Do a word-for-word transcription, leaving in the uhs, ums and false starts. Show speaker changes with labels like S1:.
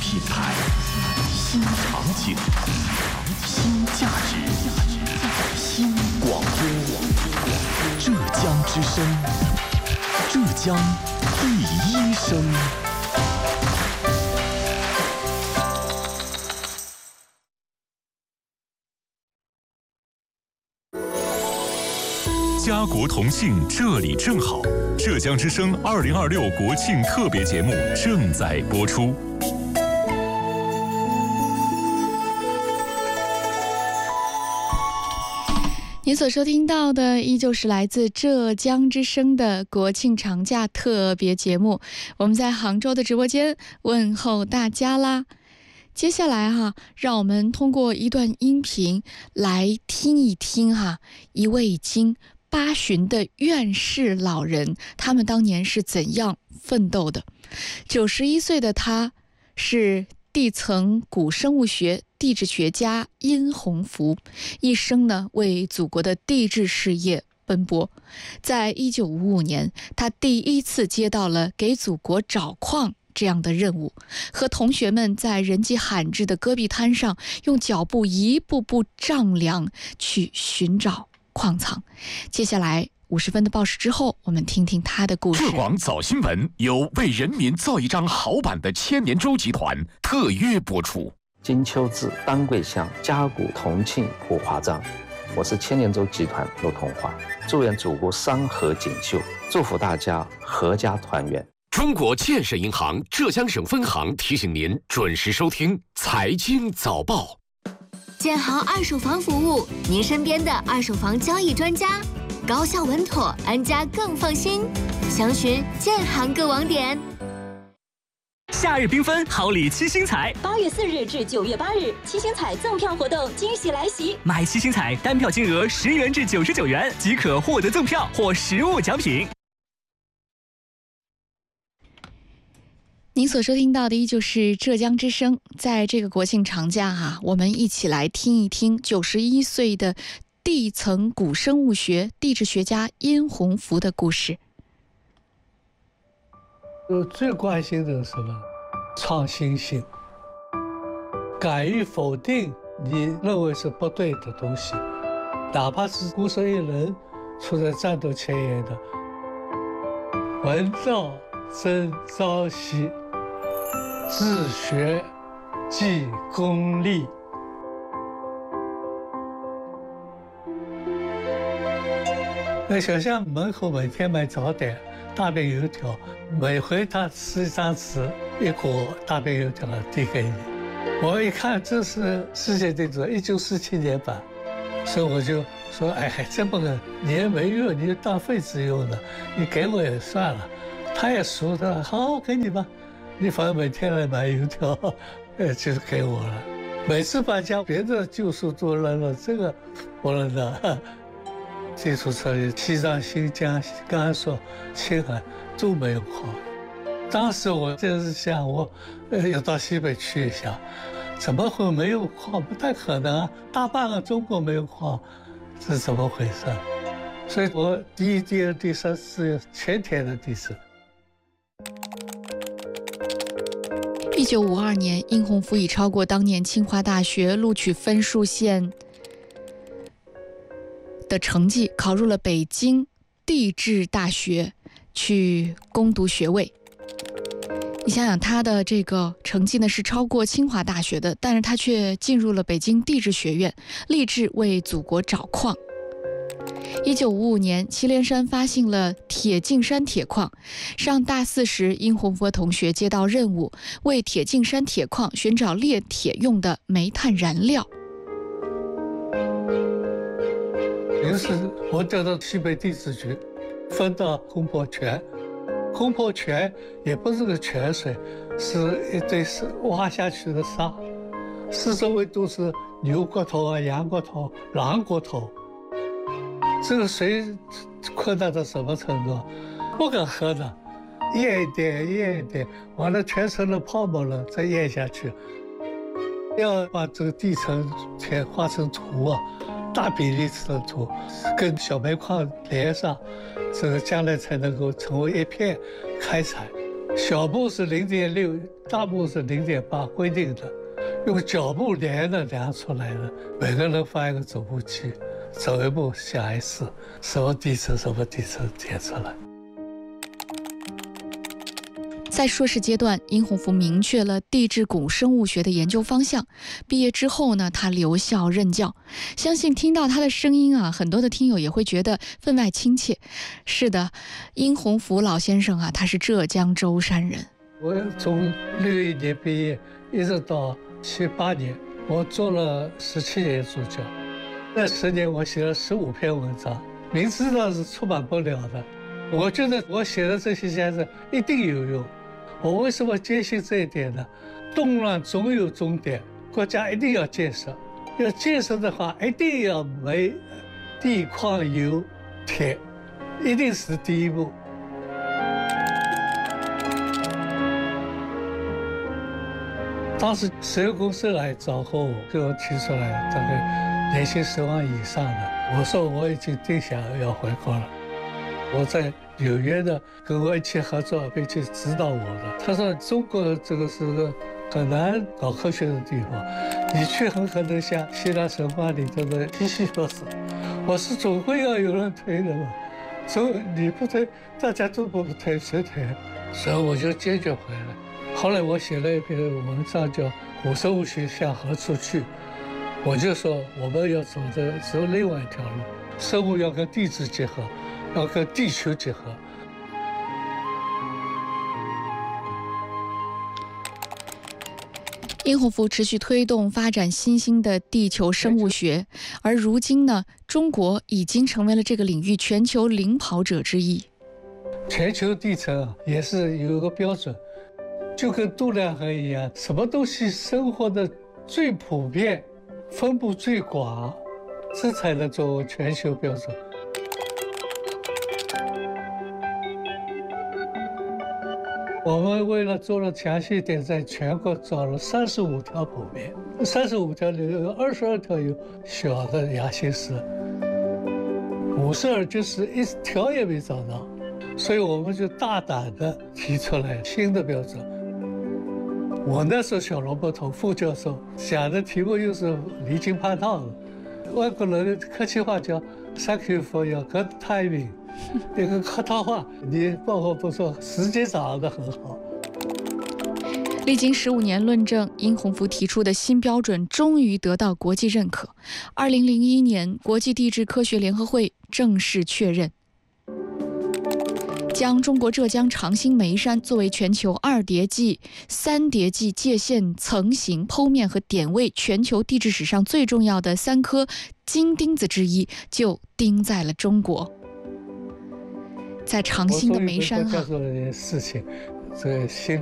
S1: 品牌，新场景，新价值，新广播。浙江之声，浙江第一声。家国同庆，这里正好。浙江之声二零二六国庆特别节目正在播出。
S2: 你所收听到的依旧是来自浙江之声的国庆长假特别节目，我们在杭州的直播间问候大家啦。接下来哈、啊，让我们通过一段音频来听一听哈、啊，一位已经八旬的院士老人，他们当年是怎样奋斗的。九十一岁的他是地层古生物学地质学家殷洪福，一生呢为祖国的地质事业奔波。在一九五五年，他第一次接到了给祖国找矿这样的任务，和同学们在人迹罕至的戈壁滩上，用脚步一步步丈量去寻找矿藏。接下来五十分的报时之后，我们听听他的故事。
S1: 浙广早新闻由为人民造一张好版的千年舟集团特约播出。
S3: 金秋至，丹桂乡，嘉谷同庆普华藏。我是千年舟集团陆同华，祝愿祖国山河锦绣，祝福大家阖家团圆。
S1: 中国建设银行浙江省分行提醒您准时收听财经早报。
S4: 建行二手房服务，您身边的二手房交易专家，高效稳妥，安家更放心。详询建行各网点。
S5: 夏日缤纷，好礼七星彩。
S6: 八月四日至九月八日，七星彩赠票活动惊喜来袭！
S5: 买七星彩，单票金额十元至九十九元即可获得赠票或实物奖品。
S2: 您所收听到的依旧是浙江之声。在这个国庆长假哈、啊，我们一起来听一听九十一岁的地层古生物学地质学家殷洪福的故事。
S7: 我最关心的是什么？创新性，敢于否定你认为是不对的东西，哪怕是孤身一人处在战斗前沿的。文造真朝夕，自学即功利。那想象门口每天卖早点，大饼油条，每回他吃一张纸，一股大饼油条递给你。我一看这是世界地图一九四七年版，所以我就说，哎，这么个你也没用，你就当废纸用的，你给我也算了。他也熟的，好，给你吧。你反正每天来买油条，呃，就是给我了。每次搬家，别的旧书都扔了，这个不扔的。基础设施，西藏、新疆、甘肃、青海都没有矿。当时我就是想，我呃要到西北去一下，怎么会没有矿？不太可能啊！大半个中国没有矿，这是怎么回事？所以我第一、第二、第三是前天的第四。
S2: 一九五二年，殷洪福以超过当年清华大学录取分数线的成绩，考入了北京地质大学去攻读学位。你想想，他的这个成绩呢是超过清华大学的，但是他却进入了北京地质学院，立志为祖国找矿。一九五五年，祁连山发现了铁镜山铁矿。上大四时，殷洪福同学接到任务，为铁镜山铁矿寻找炼铁用的煤炭燃料。
S7: 于是我调到西北地质局，分到红坡泉。红坡泉也不是个泉水，是一堆是挖下去的沙，四周围都是牛骨头啊、羊骨头、狼骨头。这个水困难到什么程度？不敢喝的，咽一点咽一点，完了全成了泡沫了，再咽下去。要把这个地层全画成图啊，大比例的图，跟小煤矿连上，这个将来才能够成为一片开采。 小步是零点六，大步是零点八，规定的，用脚步量的量出来的。每个人发一个走步器，走一步下一次，什么地层什么地层点出来。
S2: 在硕士阶段，殷洪福明确了地质古生物学的研究方向。毕业之后呢，他留校任教。相信听到他的声音啊，很多的听友也会觉得分外亲切。是的，殷洪福老先生啊，他是浙江舟山人。
S7: 我从六一年毕业，一直到七八年，我做了十七年助教。那十年我写了十五篇文章，明知道是出版不了的，我觉得我写的这些讲座一定有用。我为什么坚信这一点呢？动乱总有终点，国家一定要建设，要建设的话，一定要煤、地、矿、油、铁，一定是第一步。当时石油公司来找过我，给我提出来大概年薪十万以上的，我说我已经定下要回国了。我在纽约的跟我一起合作并且指导我的，他说中国这个是个很难搞科学的地方，你去很可能像希腊神话里头的西西弗斯。我是总会要有人推的嘛，所以你不推，大家都不推，谁推？所以我就坚决回来。后来我写了一篇文章叫《古生物学向何处去》，我就说我们要走的走另外一条路，生物要跟地质结合，要跟地球结合。
S2: 殷洪福持续推动发展新兴的地球生物学，而如今呢，中国已经成为了这个领域全球领跑者之一。
S7: 全球地层啊，也是有一个标准，就跟度量衡一样，什么东西生活的最普遍、分布最广，这才能作为全球标准。我们为了做了详细点，在全国找了三十五条普遍，三十五条里有二十二条有小的亚新石，五十二就是一条也没找到，所以我们就大胆地提出来新的标准。我那时候小萝卜头副教授想的题目又是离经叛道的，外国人客气话叫 "Thank you for your good timing"。那个客套话，你报告不错，时间掌握得很好。
S2: 历经十五年论证，殷洪福提出的新标准终于得到国际认可。二零零一年，国际地质科学联合会正式确认，将中国浙江长兴煤山作为全球二叠纪、三叠纪界限层型、剖面和点位全球地质史上最重要的三颗金钉子之一，就钉在了中国。在长兴的煤山啊，
S7: 做了件事情，这个新